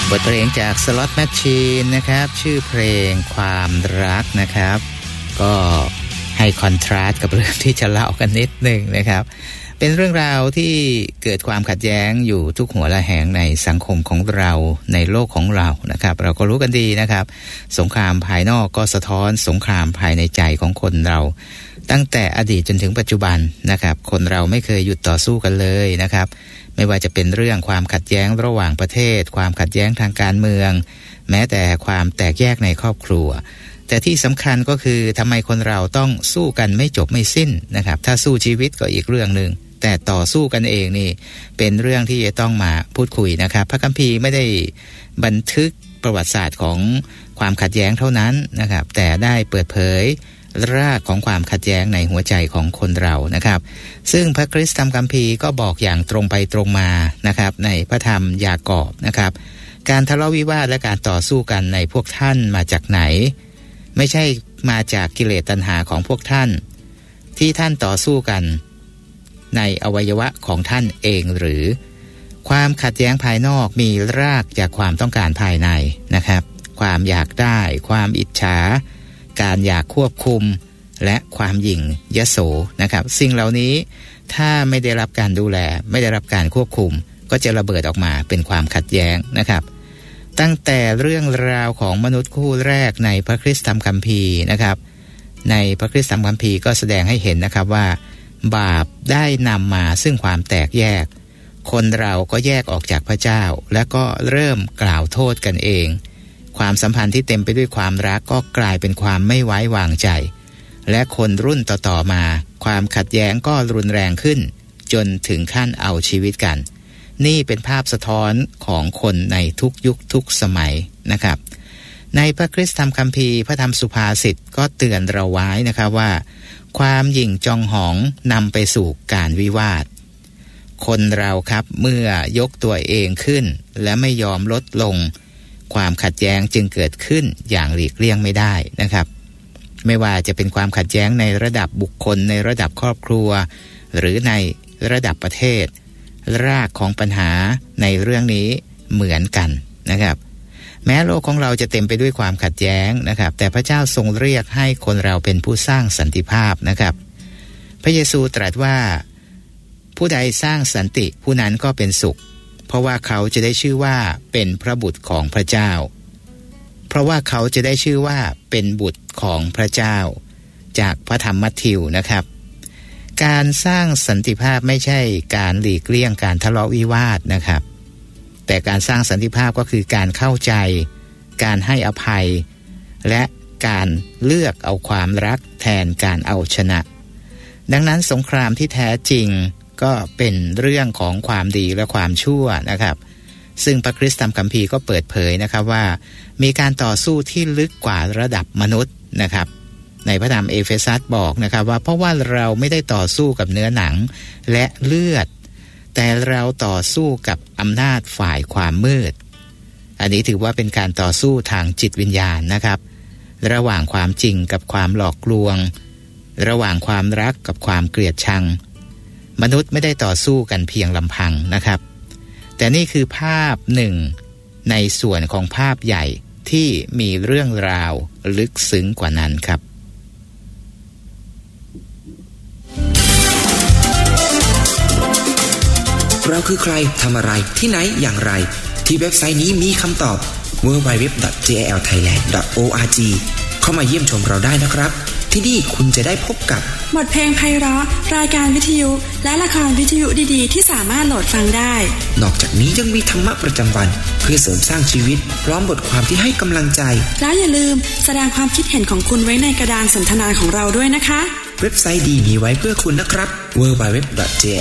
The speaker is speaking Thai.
บทเพลงจาก Slot Machine นะครับชื่อเพลงความรักนะครับก็ให้คอนทราสต์กับเรื่องที่จะเล่ากันนิดนึงนะครับเป็นเรื่องราวที่เกิดความขัดแย้งอยู่ทุกหัวระแหงในสังคมของเราในโลกของเรานะครับเราก็รู้กันดีนะครับสงครามภายนอกก็สะท้อนสงครามภายในใจของคนเราตั้งแต่อดีตจนถึงปัจจุบันนะครับคนเราไม่เคยหยุดต่อสู้กันเลยนะครับไม่ว่าจะเป็นเรื่องความขัดแย้งระหว่างประเทศความขัดแย้งทางการเมืองแม้แต่ความแตกแยกในครอบครัวแต่ที่สำคัญก็คือทำไมคนเราต้องสู้กันไม่จบไม่สิ้นนะครับถ้าสู้ชีวิตก็อีกเรื่องนึงแต่ต่อสู้กันเองนี่เป็นเรื่องที่จะต้องมาพูดคุยนะครับพระคัมภีร์ไม่ได้บันทึกประวัติศาสตร์ของความขัดแย้งเท่านั้นนะครับแต่ได้เปิดเผยรากของความขัดแย้งในหัวใจของคนเรานะครับซึ่งพระคริสต์ธรรมคัมภีร์ก็บอกอย่างตรงไปตรงมานะครับในพระธรรมยากอบนะครับการทะเลาะวิวาทและการต่อสู้กันในพวกท่านมาจากไหนไม่ใช่มาจากกิเลสตัณหาของพวกท่านที่ท่านต่อสู้กันในอวัยวะของท่านเองหรือความขัดแย้งภายนอกมีรากจากความต้องการภายในนะครับความอยากได้ความอิจฉาการอยากควบคุมและความหยิ่งยโสนะครับสิ่งเหล่านี้ถ้าไม่ได้รับการดูแลไม่ได้รับการควบคุมก็จะระเบิดออกมาเป็นความขัดแย้งนะครับตั้งแต่เรื่องราวของมนุษย์คู่แรกในพระคริสตธรรมคัมภีร์นะครับในพระคริสตธรรมคัมภีร์ก็แสดงให้เห็นนะครับว่าบาปได้นำมาซึ่งความแตกแยกคนเราก็แยกออกจากพระเจ้าและก็เริ่มกล่าวโทษกันเองความสัมพันธ์ที่เต็มไปด้วยความรักก็กลายเป็นความไม่ไว้วางใจและคนรุ่นต่อๆมาความขัดแย้งก็รุนแรงขึ้นจนถึงขั้นเอาชีวิตกันนี่เป็นภาพสะท้อนของคนในทุกยุคทุกสมัยนะครับในพระคริสตธรรมคัมภีร์พระธรรมสุภาษิตก็เตือนเราไว้นะครับว่าความหยิ่งจองหองนำไปสู่การวิวาทคนเราครับเมื่อยกตัวเองขึ้นและไม่ยอมลดลงความขัดแย้งจึงเกิดขึ้นอย่างหลีกเลี่ยงไม่ได้นะครับไม่ว่าจะเป็นความขัดแย้งในระดับบุคคลในระดับครอบครัวหรือในระดับประเทศรากของปัญหาในเรื่องนี้เหมือนกันนะครับแม้โลกของเราจะเต็มไปด้วยความขัดแย้งนะครับแต่พระเจ้าทรงเรียกให้คนเราเป็นผู้สร้างสันติภาพนะครับพระเยซูตรัสว่าผู้ใดสร้างสันติผู้นั้นก็เป็นสุขเพราะว่าเขาจะได้ชื่อว่าเป็นพระบุตรของพระเจ้าเพราะว่าเขาจะได้ชื่อว่าเป็นบุตรของพระเจ้าจากพระธรรมมัทธิวนะครับการสร้างสันติภาพไม่ใช่การหลีกเลี่ยงการทะเลาะวิวาทนะครับแต่การสร้างสันติภาพก็คือการเข้าใจการให้อภัยและการเลือกเอาความรักแทนการเอาชนะดังนั้นสงครามที่แท้จริงก็เป็นเรื่องของความดีและความชั่วนะครับซึ่งพระคริสตธรรมคัมภีร์ก็เปิดเผยนะครับว่ามีการต่อสู้ที่ลึกกว่าระดับมนุษย์นะครับในพระธรรมเอเฟซัสบอกนะครับว่าเพราะว่าเราไม่ได้ต่อสู้กับเนื้อหนังและเลือดแต่เราต่อสู้กับอำนาจฝ่ายความมืดอันนี้ถือว่าเป็นการต่อสู้ทางจิตวิญญาณนะครับระหว่างความจริงกับความหลอกลวงระหว่างความรักกับความเกลียดชังมนุษย์ไม่ได้ต่อสู้กันเพียงลำพังนะครับแต่นี่คือภาพหนึ่งในส่วนของภาพใหญ่ที่มีเรื่องราวลึกซึ้งกว่านั้นครับเราคือใครทำอะไรที่ไหนอย่างไรที่เว็บไซต์นี้มีคำตอบ www.jlthailand.org เข้ามาเยี่ยมชมเราได้นะครับที่นี่คุณจะได้พบกับบทเพลงไพเราะรายการวิทยุและละครวิทยุดีๆที่สามารถโหลดฟังได้นอกจากนี้ยังมีธรรมะประจำวันเพื่อเสริมสร้างชีวิตพร้อมบทความที่ให้กำลังใจแล้วอย่าลืมแสดงความคิดเห็นของคุณไว้ในกระดานสนทนาของเราด้วยนะคะเว็บไซต์ดีมีไว้เพื่อคุณนะครับ www.jlthailand.org